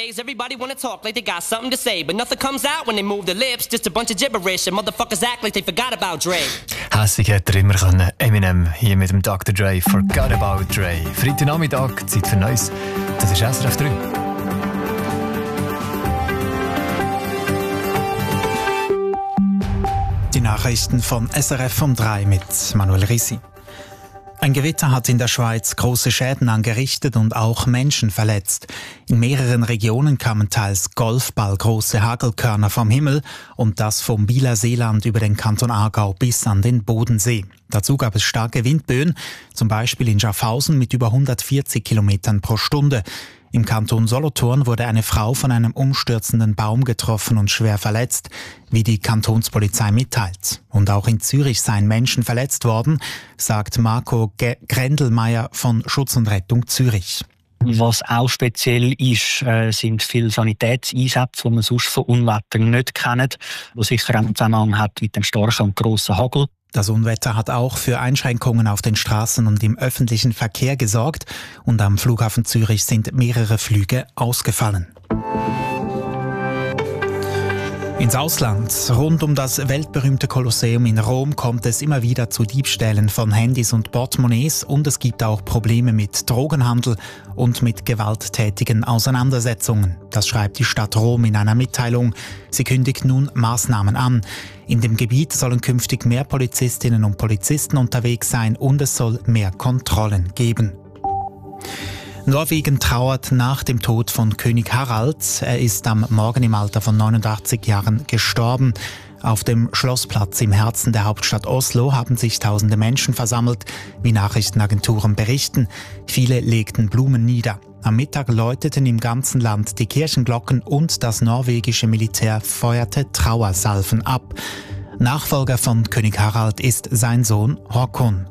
Nowadays, everybody wanna talk like they got something to say, but nothing comes out when they move their lips. Just a bunch of gibberish and motherfuckers act like they forgot about Dre. Hässig hätte er immer können. Eminem hier mit dem Dr. Dre, Forgot About Dre. Freitagnachmittag, Zeit für Neues. Das ist SRF 3. Die Nachrichten von SRF um 3 mit Manuel Rissi. Ein Gewitter hat in der Schweiz große Schäden angerichtet und auch Menschen verletzt. In mehreren Regionen kamen teils golfballgroße Hagelkörner vom Himmel und das vom Bieler Seeland über den Kanton Aargau bis an den Bodensee. Dazu gab es starke Windböen, zum Beispiel in Schaffhausen mit über 140 Kilometern pro Stunde. Im Kanton Solothurn wurde eine Frau von einem umstürzenden Baum getroffen und schwer verletzt, wie die Kantonspolizei mitteilt. Und auch in Zürich seien Menschen verletzt worden, sagt Marco Grendelmeier von Schutz und Rettung Zürich. Was auch speziell ist, sind viele Sanitätseinsätze, die man sonst von Unwettern nicht kennt, die sicher einen Zusammenhang hat mit dem starken und grossen Hagel. Das Unwetter hat auch für Einschränkungen auf den Straßen und im öffentlichen Verkehr gesorgt und am Flughafen Zürich sind mehrere Flüge ausgefallen. Ins Ausland. Rund um das weltberühmte Kolosseum in Rom kommt es immer wieder zu Diebstählen von Handys und Portemonnaies und es gibt auch Probleme mit Drogenhandel und mit gewalttätigen Auseinandersetzungen. Das schreibt die Stadt Rom in einer Mitteilung. Sie kündigt nun Maßnahmen an. In dem Gebiet sollen künftig mehr Polizistinnen und Polizisten unterwegs sein und es soll mehr Kontrollen geben. Norwegen trauert nach dem Tod von König Harald. Er ist am Morgen im Alter von 89 Jahren gestorben. Auf dem Schlossplatz im Herzen der Hauptstadt Oslo haben sich tausende Menschen versammelt, wie Nachrichtenagenturen berichten. Viele legten Blumen nieder. Am Mittag läuteten im ganzen Land die Kirchenglocken und das norwegische Militär feuerte Trauersalven ab. Nachfolger von König Harald ist sein Sohn Håkon.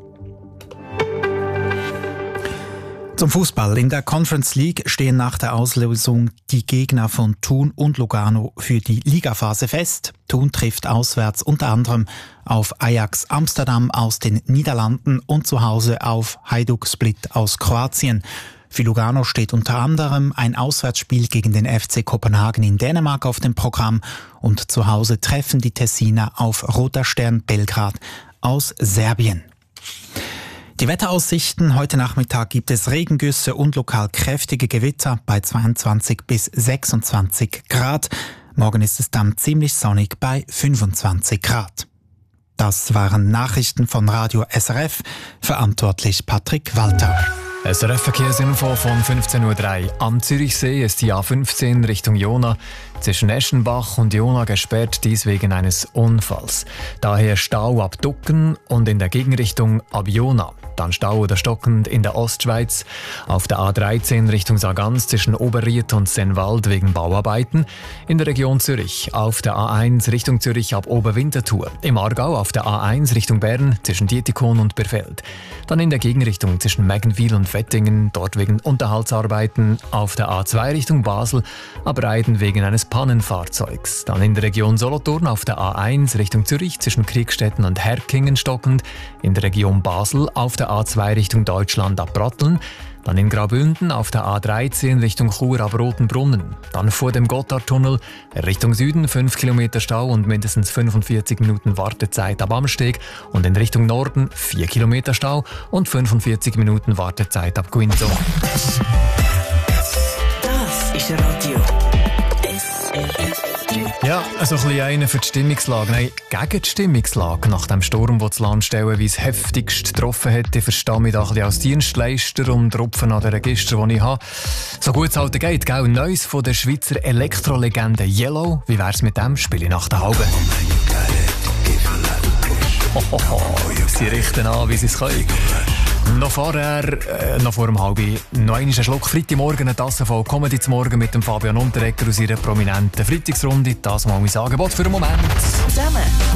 Zum Fußball. In der Conference League stehen nach der Auslosung die Gegner von Thun und Lugano für die Ligaphase fest. Thun trifft auswärts unter anderem auf Ajax Amsterdam aus den Niederlanden und zu Hause auf Hajduk Split aus Kroatien. Für Lugano steht unter anderem ein Auswärtsspiel gegen den FC Kopenhagen in Dänemark auf dem Programm und zu Hause treffen die Tessiner auf Roter Stern Belgrad aus Serbien. Die Wetteraussichten: Heute Nachmittag gibt es Regengüsse und lokal kräftige Gewitter bei 22 bis 26 Grad. Morgen ist es dann ziemlich sonnig bei 25 Grad. Das waren Nachrichten von Radio SRF. Verantwortlich Patrick Walter. SRF-Verkehrsinfo von 15.03 Uhr. Am Zürichsee ist die A15 Richtung Jona zwischen Eschenbach und Jona gesperrt, dies wegen eines Unfalls. Daher Stau ab Ducken und in der Gegenrichtung ab Jona. Dann Stau oder stockend in der Ostschweiz. Auf der A13 Richtung Sargans zwischen Oberried und Sennwald wegen Bauarbeiten. In der Region Zürich auf der A1 Richtung Zürich ab Oberwinterthur. Im Aargau auf der A1 Richtung Bern zwischen Dietikon und Birfeld. Dann in der Gegenrichtung zwischen Meggenwil und Wettingen, dort wegen Unterhaltsarbeiten. Auf der A2 Richtung Basel ab Reiden wegen eines Pannenfahrzeugs. Dann in der Region Solothurn auf der A1 Richtung Zürich zwischen Kriegstetten und Herkingen stockend. In der Region Basel auf der A2 Richtung Deutschland ab Bratteln. Dann in Graubünden auf der A13 Richtung Chur ab Rotenbrunnen. Dann vor dem Gotthardtunnel Richtung Süden 5 Kilometer Stau und mindestens 45 Minuten Wartezeit ab Amsteg. Und in Richtung Norden 4 Kilometer Stau und 45 Minuten Wartezeit ab Guinzo. Das ist Radio SRF. Ja, also ein bisschen einer für die Stimmungslage. Nein, gegen die Stimmungslage. Nach dem Sturm, der das Land stellenweise heftigst getroffen hat, verstehe mich da ein bisschen als Dienstleister und rupfen an den Registern, die ich habe. So gut es halt geht, gell? Neues von der Schweizer Elektrolegende Yellow. Wie wär's mit dem? Spiele ich nach der Halben. Sie richten an, wie sie es können. Noch vorher, noch vor dem Halbi, noch einen Schluck Freitagmorgen, eine Tasse voll Comedy zum Morgen mit dem Fabian Unterreger aus ihrer prominenten Freitagsrunde. Das mal mein Angebot für den Moment. Zusammen